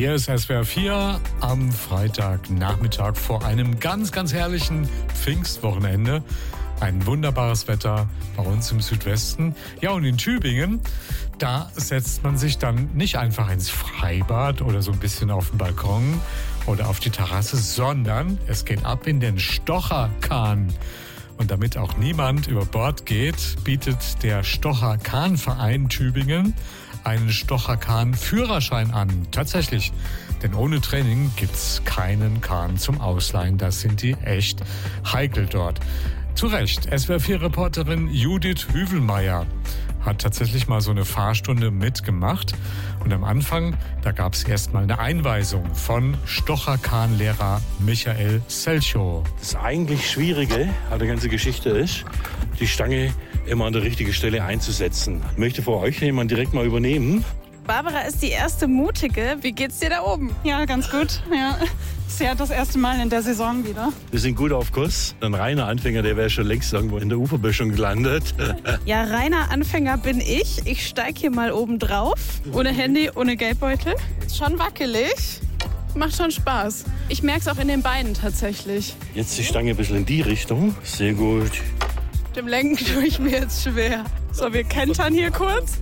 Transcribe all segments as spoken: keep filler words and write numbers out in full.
Hier ist S W R vier am Freitagnachmittag vor einem ganz, ganz herrlichen Pfingstwochenende. Ein wunderbares Wetter bei uns im Südwesten. Ja, und in Tübingen, da setzt man sich dann nicht einfach ins Freibad oder so ein bisschen auf den Balkon oder auf die Terrasse, sondern es geht ab in den Stocher-Kahn. Und damit auch niemand über Bord geht, bietet der Stocher-Kahn-Verein Tübingen einen Stocher-Kahn-Führerschein an. Tatsächlich, denn ohne Training gibt's keinen Kahn zum Ausleihen. Das sind die echt heikel dort. Zu Recht, S W R vier-Reporterin Judith Hüvelmeier hat tatsächlich mal so eine Fahrstunde mitgemacht. Und am Anfang, da gab es erstmal eine Einweisung von Stocher-Kahn-Lehrer Michael Selchow. Das eigentlich Schwierige an der ganzen Geschichte ist, die Stange immer an der richtigen Stelle einzusetzen. Möchte vor euch jemand direkt mal übernehmen? Barbara ist die erste Mutige. Wie geht's dir da oben? Ja, ganz gut. Ja. Das ist ja das erste Mal in der Saison wieder. Wir sind gut auf Kurs. Ein reiner Anfänger, der wäre schon längst irgendwo in der Uferböschung gelandet. Ja, reiner Anfänger bin ich. Ich steige hier mal oben drauf. Ohne Handy, ohne Geldbeutel. Ist schon wackelig. Macht schon Spaß. Ich merke es auch in den Beinen tatsächlich. Jetzt die Stange ein bisschen in die Richtung. Sehr gut. Dem Lenken tue ich mir jetzt schwer. So, wir kentern hier kurz.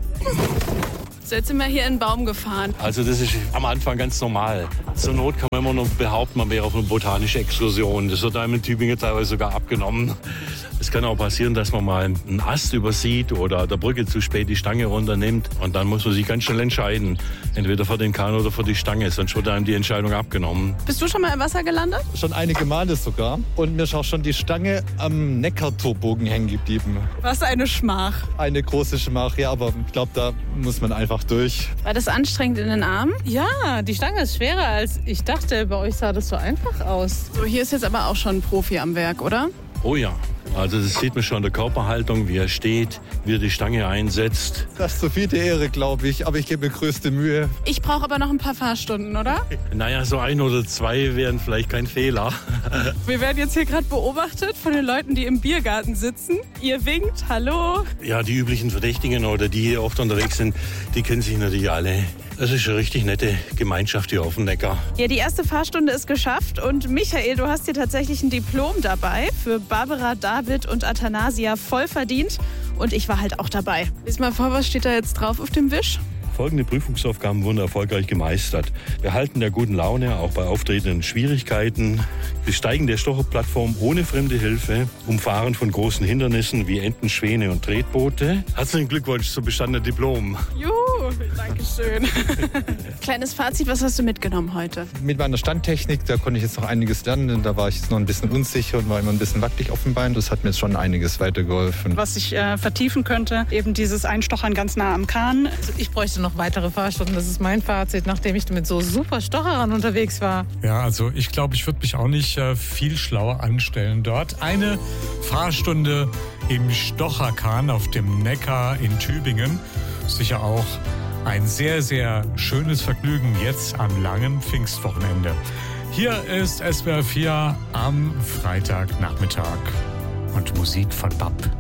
So, jetzt sind wir hier in den Baum gefahren. Also das ist am Anfang ganz normal. Zur Not kann man immer noch behaupten, man wäre auf einer botanischen Exkursion. Das wird einem in Tübingen teilweise sogar abgenommen. Es kann auch passieren, dass man mal einen Ast übersieht oder der Brücke zu spät die Stange runternimmt. Und dann muss man sich ganz schnell entscheiden. Entweder für den Kahn oder für die Stange, sonst wird einem die Entscheidung abgenommen. Bist du schon mal im Wasser gelandet? Schon einige Male sogar. Und mir ist auch schon die Stange am Neckartorbogen hängen geblieben. Was eine Schmach. Eine große Schmach, ja, aber ich glaube, da muss man einfach durch. War das anstrengend in den Armen? Ja, die Stange ist schwerer als ich dachte. Bei euch sah das so einfach aus. So, hier ist jetzt aber auch schon ein Profi am Werk, oder? Oh ja. Also das sieht man schon an der Körperhaltung, wie er steht, wie er die Stange einsetzt. Das ist so viel der Ehre, glaube ich, aber ich gebe mir größte Mühe. Ich brauche aber noch ein paar Fahrstunden, oder? Naja, so ein oder zwei wären vielleicht kein Fehler. Wir werden jetzt hier gerade beobachtet von den Leuten, die im Biergarten sitzen. Ihr winkt, hallo. Ja, die üblichen Verdächtigen oder die hier oft unterwegs sind, die kennen sich natürlich alle. Das ist eine richtig nette Gemeinschaft hier auf dem Neckar. Ja, die erste Fahrstunde ist geschafft. Und Michael, du hast hier tatsächlich ein Diplom dabei für Barbara, David und Athanasia, voll verdient. Und ich war halt auch dabei. Lies mal vor, was steht da jetzt drauf auf dem Wisch? Folgende Prüfungsaufgaben wurden erfolgreich gemeistert. Behalten der guten Laune, auch bei auftretenden Schwierigkeiten. Besteigen der Stocherplattform ohne fremde Hilfe. Umfahren von großen Hindernissen wie Enten, Schwäne und Tretboote. Herzlichen Glückwunsch zum bestandenen Diplom. Juhu, danke schön. Kleines Fazit, was hast du mitgenommen heute? Mit meiner Standtechnik, da konnte ich jetzt noch einiges lernen. Da war ich jetzt noch ein bisschen unsicher und war immer ein bisschen wackelig auf dem Bein. Das hat mir jetzt schon einiges weitergeholfen. Was ich äh, vertiefen könnte, eben dieses Einstochern ganz nah am Kahn. Also ich bräuchte noch weitere Fahrstunden. Das ist mein Fazit, nachdem ich mit so super Stocherern unterwegs war. Ja, also ich glaube, ich würde mich auch nicht äh, viel schlauer anstellen dort. Eine Fahrstunde im Stocher-Kahn auf dem Neckar in Tübingen. Sicher auch ein sehr, sehr schönes Vergnügen jetzt am langen Pfingstwochenende. Hier ist S W R vier am Freitagnachmittag und Musik von Bab.